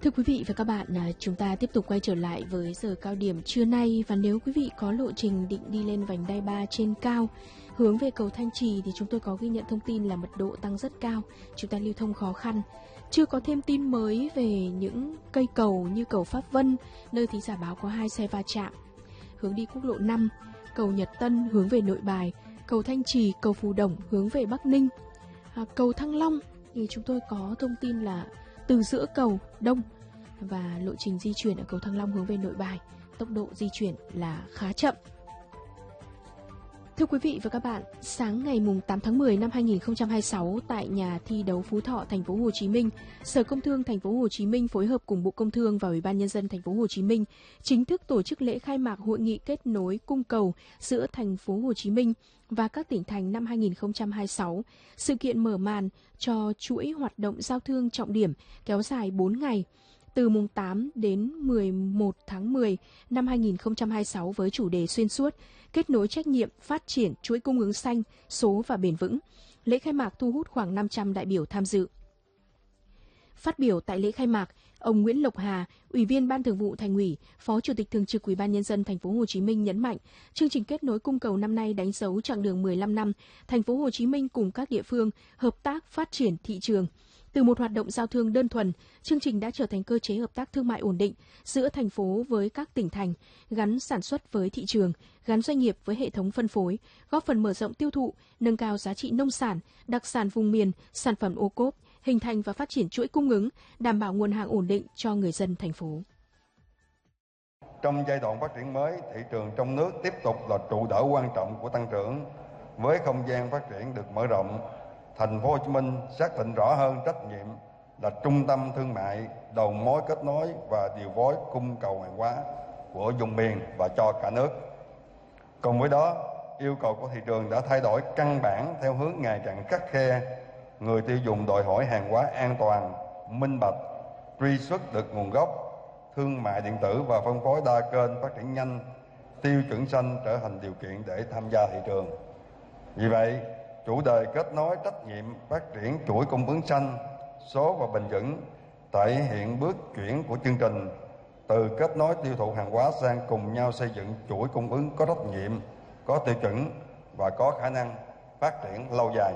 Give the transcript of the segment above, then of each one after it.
Thưa quý vị và các bạn, chúng ta tiếp tục quay trở lại với giờ cao điểm trưa nay, và nếu quý vị có lộ trình định đi lên vành đai 3 trên cao hướng về cầu Thanh Trì thì chúng tôi có ghi nhận thông tin là mật độ tăng rất cao, chúng ta lưu thông khó khăn. Chưa có thêm tin mới về những cây cầu như cầu Pháp Vân, nơi thính giả báo có 2 xe va chạm. Hướng đi quốc lộ 5, cầu Nhật Tân hướng về Nội Bài, cầu Thanh Trì, cầu Phù Đổng hướng về Bắc Ninh. Cầu Thăng Long thì chúng tôi có thông tin là từ giữa cầu đông, và lộ trình di chuyển ở cầu Thăng Long hướng về Nội Bài, tốc độ di chuyển là khá chậm. Thưa quý vị và các bạn, sáng ngày 8 tháng 10 năm 2026 tại nhà thi đấu Phú Thọ, thành phố Hồ Chí Minh, Sở Công Thương thành phố Hồ Chí Minh phối hợp cùng Bộ Công Thương và Ủy ban Nhân dân thành phố Hồ Chí Minh chính thức tổ chức lễ khai mạc hội nghị kết nối cung cầu giữa thành phố Hồ Chí Minh và các tỉnh thành năm 2026. Sự kiện mở màn cho chuỗi hoạt động giao thương trọng điểm kéo dài 4 ngày, từ mùng 8 đến 11 tháng 10 năm 2026 với chủ đề xuyên suốt, kết nối trách nhiệm, phát triển chuỗi cung ứng xanh, số và bền vững. Lễ khai mạc thu hút khoảng 500 đại biểu tham dự. Phát biểu tại lễ khai mạc, ông Nguyễn Lộc Hà, Ủy viên Ban Thường vụ Thành ủy, Phó Chủ tịch Thường trực Ủy ban Nhân dân thành phố Hồ Chí Minh nhấn mạnh, chương trình kết nối cung cầu năm nay đánh dấu chặng đường 15 năm, thành phố Hồ Chí Minh cùng các địa phương hợp tác phát triển thị trường. Từ một hoạt động giao thương đơn thuần, chương trình đã trở thành cơ chế hợp tác thương mại ổn định giữa thành phố với các tỉnh thành, gắn sản xuất với thị trường, gắn doanh nghiệp với hệ thống phân phối, góp phần mở rộng tiêu thụ, nâng cao giá trị nông sản, đặc sản vùng miền, sản phẩm ô cốp, hình thành và phát triển chuỗi cung ứng, đảm bảo nguồn hàng ổn định cho người dân thành phố. Trong giai đoạn phát triển mới, thị trường trong nước tiếp tục là trụ đỡ quan trọng của tăng trưởng. Với không gian phát triển được mở rộng, thành phố Hồ Chí Minh xác định rõ hơn trách nhiệm là trung tâm thương mại, đầu mối kết nối và điều phối cung cầu hàng hóa của vùng miền và cho cả nước. Cùng với đó, yêu cầu của thị trường đã thay đổi căn bản theo hướng ngày càng khắt khe. Người tiêu dùng đòi hỏi hàng hóa an toàn, minh bạch, truy xuất được nguồn gốc, thương mại điện tử và phân phối đa kênh phát triển nhanh, tiêu chuẩn xanh trở thành điều kiện để tham gia thị trường. Vì vậy, chủ đề kết nối trách nhiệm phát triển chuỗi cung ứng xanh, số và bền vững thể hiện bước chuyển của chương trình từ kết nối tiêu thụ hàng hóa sang cùng nhau xây dựng chuỗi cung ứng có trách nhiệm, có tiêu chuẩn và có khả năng phát triển lâu dài.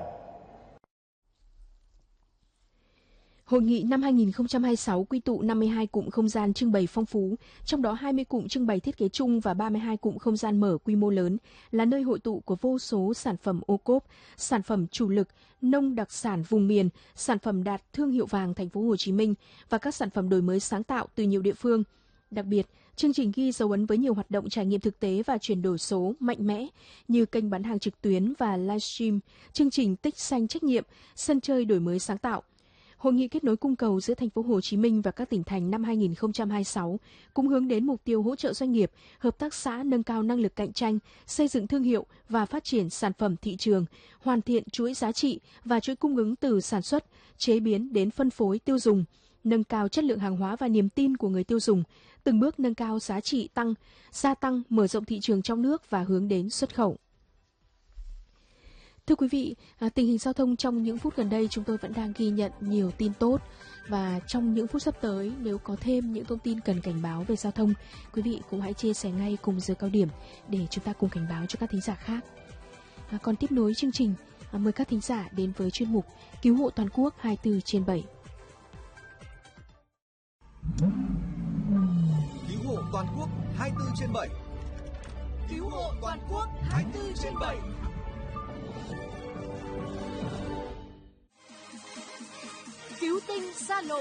Hội nghị năm 2026 quy tụ 52 cụm không gian trưng bày phong phú, trong đó 20 cụm trưng bày thiết kế chung và 32 cụm không gian mở quy mô lớn, là nơi hội tụ của vô số sản phẩm ô cốp, sản phẩm chủ lực, nông đặc sản vùng miền, sản phẩm đạt thương hiệu vàng thành phố Hồ Chí Minh và các sản phẩm đổi mới sáng tạo từ nhiều địa phương. Đặc biệt, chương trình ghi dấu ấn với nhiều hoạt động trải nghiệm thực tế và chuyển đổi số mạnh mẽ như kênh bán hàng trực tuyến và livestream, chương trình tích xanh trách nhiệm, sân chơi đổi mới sáng tạo. Hội nghị kết nối cung cầu giữa thành phố Hồ Chí Minh và các tỉnh thành năm 2026 cũng hướng đến mục tiêu hỗ trợ doanh nghiệp, hợp tác xã nâng cao năng lực cạnh tranh, xây dựng thương hiệu và phát triển sản phẩm thị trường, hoàn thiện chuỗi giá trị và chuỗi cung ứng từ sản xuất, chế biến đến phân phối tiêu dùng, nâng cao chất lượng hàng hóa và niềm tin của người tiêu dùng, từng bước nâng cao giá trị gia tăng, mở rộng thị trường trong nước và hướng đến xuất khẩu. Thưa quý vị, tình hình giao thông trong những phút gần đây chúng tôi vẫn đang ghi nhận nhiều tin tốt, và trong những phút sắp tới nếu có thêm những thông tin cần cảnh báo về giao thông, quý vị cũng hãy chia sẻ ngay cùng giờ cao điểm để chúng ta cùng cảnh báo cho các thính giả khác. Còn tiếp nối chương trình, mời các thính giả đến với chuyên mục Cứu hộ toàn quốc 24/7. Cứu hộ toàn quốc 24/7. Cứu hộ toàn quốc 24/7. Cứu tinh xa lộ.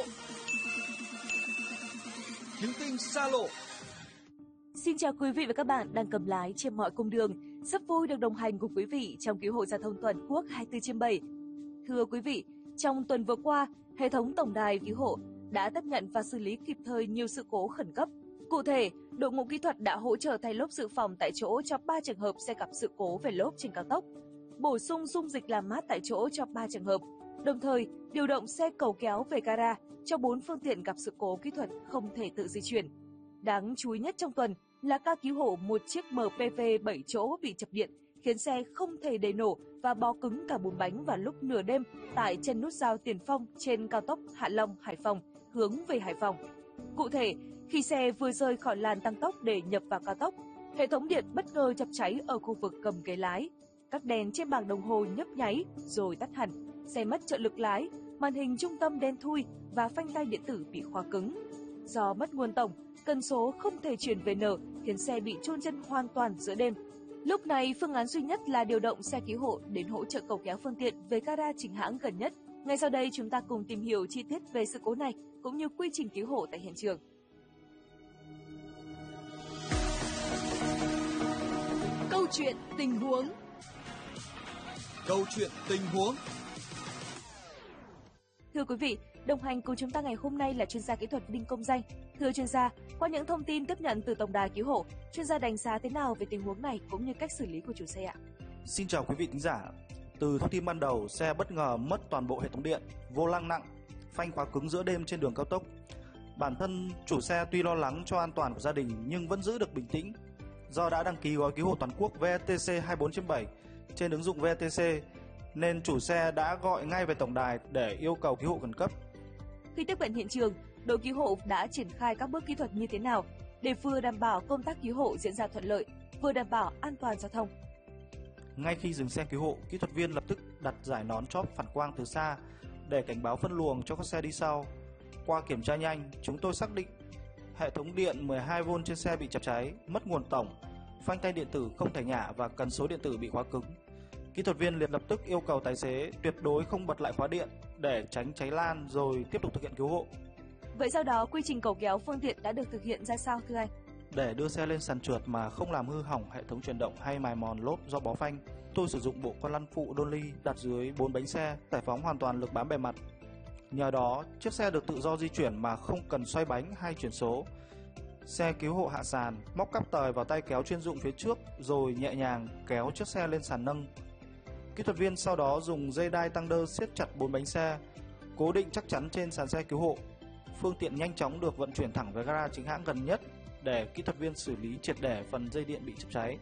Cứu tinh xa lộ. Xin chào quý vị và các bạn đang cầm lái trên mọi cung đường. Rất vui được đồng hành cùng quý vị trong cứu hộ giao thông toàn quốc 24/7. Thưa quý vị, trong tuần vừa qua, hệ thống tổng đài cứu hộ đã tiếp nhận và xử lý kịp thời nhiều sự cố khẩn cấp. Cụ thể, đội ngũ kỹ thuật đã hỗ trợ thay lốp dự phòng tại chỗ cho 3 trường hợp xe gặp sự cố về lốp trên cao tốc, bổ sung dung dịch làm mát tại chỗ cho 3 trường hợp, đồng thời điều động xe cầu kéo về gara cho 4 phương tiện gặp sự cố kỹ thuật không thể tự di chuyển. Đáng chú ý nhất trong tuần là ca cứu hộ một chiếc MPV 7 chỗ bị chập điện, khiến xe không thể đẩy nổ và bó cứng cả 4 bánh vào lúc nửa đêm tại chân nút giao Tiền Phong trên cao tốc Hạ Long - Hải Phòng hướng về Hải Phòng. Cụ thể, khi xe vừa rời khỏi làn tăng tốc để nhập vào cao tốc, hệ thống điện bất ngờ chập cháy ở khu vực cầm ghế lái. Các đèn trên bảng đồng hồ nhấp nháy rồi tắt hẳn, xe mất trợ lực lái, màn hình trung tâm đen thui và phanh tay điện tử bị khóa cứng. Do mất nguồn tổng, cần số không thể chuyển về N khiến xe bị chôn chân hoàn toàn giữa đêm. Lúc này, phương án duy nhất là điều động xe cứu hộ đến hỗ trợ cầu kéo phương tiện về gara chính hãng gần nhất. Ngay sau đây, chúng ta cùng tìm hiểu chi tiết về sự cố này cũng như quy trình cứu hộ tại hiện trường. Câu chuyện tình huống. Câu chuyện tình huống. Thưa quý vị, đồng hành cùng chúng ta ngày hôm nay là chuyên gia kỹ thuật Đinh Công Danh. Thưa chuyên gia, qua những thông tin tiếp nhận từ tổng đài cứu hộ, chuyên gia đánh giá thế nào về tình huống này cũng như cách xử lý của chủ xe ạ? Xin chào quý vị thính giả. Từ thông tin ban đầu, xe bất ngờ mất toàn bộ hệ thống điện, vô lăng nặng, phanh khóa cứng giữa đêm trên đường cao tốc. Bản thân chủ xe tuy lo lắng cho an toàn của gia đình nhưng vẫn giữ được bình tĩnh. Do đã đăng ký gói cứu hộ toàn quốc VTC 24/7 trên ứng dụng VTC nên chủ xe đã gọi ngay về tổng đài để yêu cầu cứu hộ khẩn cấp. Khi tiếp cận hiện trường, đội cứu hộ đã triển khai các bước kỹ thuật như thế nào để vừa đảm bảo công tác cứu hộ diễn ra thuận lợi, vừa đảm bảo an toàn giao thông? Ngay khi dừng xe cứu hộ, kỹ thuật viên lập tức đặt giải nón chóp phản quang từ xa để cảnh báo phân luồng cho các xe đi sau. Qua kiểm tra nhanh, chúng tôi xác định hệ thống điện 12V trên xe bị chập cháy, mất nguồn tổng, phanh tay điện tử không thể nhả và cần số điện tử bị khóa cứng. Kỹ thuật viên liền lập tức yêu cầu tài xế tuyệt đối không bật lại khóa điện để tránh cháy lan rồi tiếp tục thực hiện cứu hộ. Vậy sau đó quy trình cầu kéo phương tiện đã được thực hiện ra sao thưa anh? Để đưa xe lên sàn trượt mà không làm hư hỏng hệ thống chuyển động hay mài mòn lốp do bó phanh, tôi sử dụng bộ con lăn phụ dolly đặt dưới 4 bánh xe, giải phóng hoàn toàn lực bám bề mặt. Nhờ đó, chiếc xe được tự do di chuyển mà không cần xoay bánh hay chuyển số. Xe cứu hộ hạ sàn, móc cáp tời vào tay kéo chuyên dụng phía trước rồi nhẹ nhàng kéo chiếc xe lên sàn nâng. Kỹ thuật viên sau đó dùng dây đai tăng đơ siết chặt 4 bánh xe, cố định chắc chắn trên sàn xe cứu hộ. Phương tiện nhanh chóng được vận chuyển thẳng về gara chính hãng gần nhất để kỹ thuật viên xử lý triệt để phần dây điện bị chập cháy.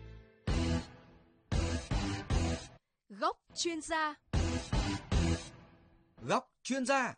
Góc chuyên gia. Góc chuyên gia.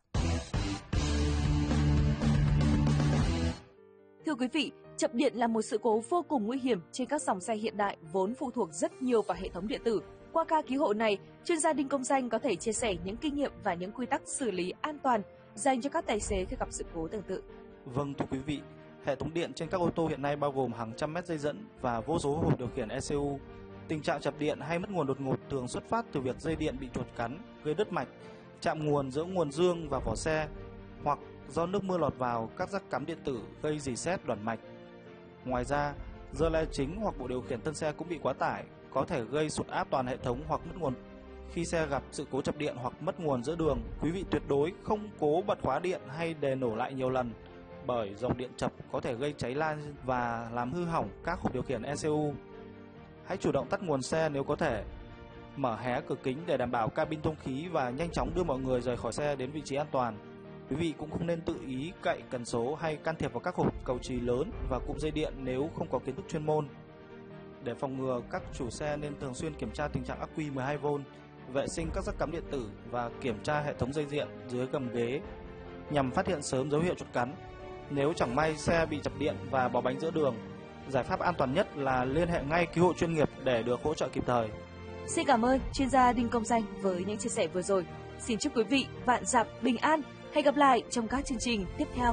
Thưa quý vị, chập điện là một sự cố vô cùng nguy hiểm trên các dòng xe hiện đại vốn phụ thuộc rất nhiều vào hệ thống điện tử. Qua ca cứu hộ này, chuyên gia Đinh Công Danh có thể chia sẻ những kinh nghiệm và những quy tắc xử lý an toàn dành cho các tài xế khi gặp sự cố tương tự. Vâng thưa quý vị, hệ thống điện trên các ô tô hiện nay bao gồm hàng trăm mét dây dẫn và vô số hộp điều khiển ECU. Tình trạng chập điện hay mất nguồn đột ngột thường xuất phát từ việc dây điện bị chuột cắn, gây đứt mạch, chạm nguồn giữa nguồn dương và vỏ xe, hoặc do nước mưa lọt vào các jack cắm điện tử gây rỉ sét đoản mạch. Ngoài ra, dơ le chính hoặc bộ điều khiển thân xe cũng bị quá tải, có thể gây sụt áp toàn hệ thống hoặc mất nguồn. Khi xe gặp sự cố chập điện hoặc mất nguồn giữa đường, quý vị tuyệt đối không cố bật khóa điện hay đề nổ lại nhiều lần, bởi dòng điện chập có thể gây cháy lan và làm hư hỏng các hộp điều khiển ECU. Hãy chủ động tắt nguồn xe nếu có thể, mở hé cửa kính để đảm bảo cabin thông khí và nhanh chóng đưa mọi người rời khỏi xe đến vị trí an toàn. Quý vị cũng không nên tự ý cậy cần số hay can thiệp vào các hộp cầu trì lớn và cụm dây điện nếu không có kiến thức chuyên môn. Để phòng ngừa, các chủ xe nên thường xuyên kiểm tra tình trạng ắc quy 12V, vệ sinh các jack cắm điện tử và kiểm tra hệ thống dây điện dưới gầm ghế nhằm phát hiện sớm dấu hiệu chuột cắn. Nếu chẳng may xe bị chập điện và bó bánh giữa đường, giải pháp an toàn nhất là liên hệ ngay cứu hộ chuyên nghiệp để được hỗ trợ kịp thời. Xin cảm ơn chuyên gia Đinh Công Danh với những chia sẻ vừa rồi. Xin chúc quý vị vạn dặm bình an. Hẹn gặp lại trong các chương trình tiếp theo.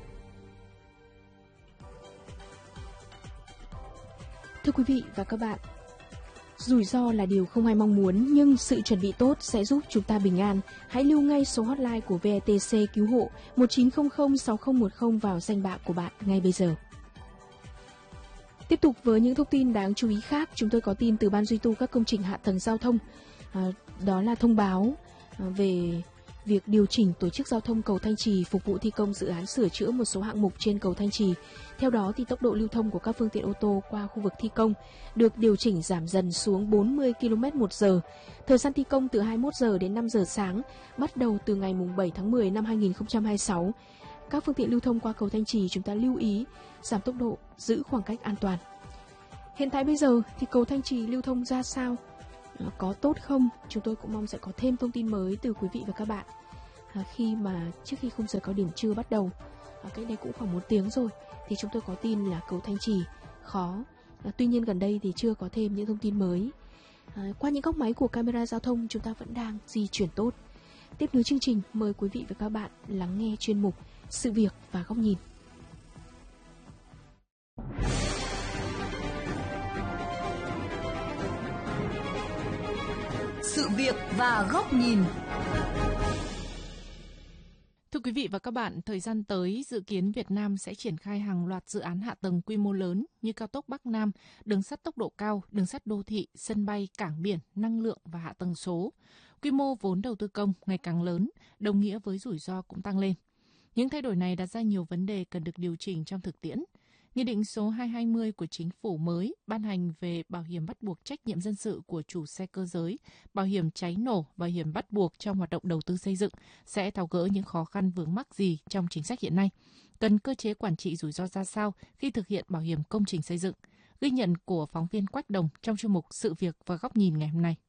Thưa quý vị và các bạn, rủi ro là điều không ai mong muốn, nhưng sự chuẩn bị tốt sẽ giúp chúng ta bình an. Hãy lưu ngay số hotline của VTC cứu hộ 1900 6010 vào danh bạ của bạn ngay bây giờ. Tiếp tục với những thông tin đáng chú ý khác, chúng tôi có tin từ Ban duy tu các công trình hạ tầng giao thông. Đó là thông báo về việc điều chỉnh tổ chức giao thông cầu Thanh Trì phục vụ thi công dự án sửa chữa một số hạng mục trên cầu Thanh Trì. Theo đó, thì tốc độ lưu thông của các phương tiện ô tô qua khu vực thi công được điều chỉnh giảm dần xuống 40 km/h. Thời gian thi công từ 21 giờ đến 5 giờ sáng, bắt đầu từ ngày 7 tháng 10 năm 2026. Các phương tiện lưu thông qua cầu Thanh Trì chúng ta lưu ý giảm tốc độ, giữ khoảng cách an toàn. Hiện tại bây giờ thì cầu Thanh Trì lưu thông ra sao? Có tốt không? Chúng tôi cũng mong sẽ có thêm thông tin mới từ quý vị và các bạn trước khi khung giờ cao điểm trưa bắt đầu. cách đây cũng khoảng 1 tiếng rồi, thì chúng tôi có tin là cầu Thanh Trì khó. Tuy nhiên gần đây thì chưa có thêm những thông tin mới. Qua những góc máy của camera giao thông, chúng ta vẫn đang di chuyển tốt. Tiếp nối chương trình, mời quý vị và các bạn lắng nghe chuyên mục Sự việc và góc nhìn. Sự việc và góc nhìn. Thưa quý vị và các bạn, thời gian tới dự kiến Việt Nam sẽ triển khai hàng loạt dự án hạ tầng quy mô lớn như cao tốc Bắc Nam, đường sắt tốc độ cao, đường sắt đô thị, sân bay, cảng biển, năng lượng và hạ tầng số. Quy mô vốn đầu tư công ngày càng lớn, đồng nghĩa với rủi ro cũng tăng lên. Những thay đổi này đặt ra nhiều vấn đề cần được điều chỉnh trong thực tiễn. Nghị định số 220 của Chính phủ mới ban hành về bảo hiểm bắt buộc trách nhiệm dân sự của chủ xe cơ giới, bảo hiểm cháy nổ, bảo hiểm bắt buộc trong hoạt động đầu tư xây dựng sẽ tháo gỡ những khó khăn vướng mắc gì trong chính sách hiện nay. Cần cơ chế quản trị rủi ro ra sao khi thực hiện bảo hiểm công trình xây dựng? Ghi nhận của phóng viên Quách Đồng trong chuyên mục Sự việc và góc nhìn ngày hôm nay.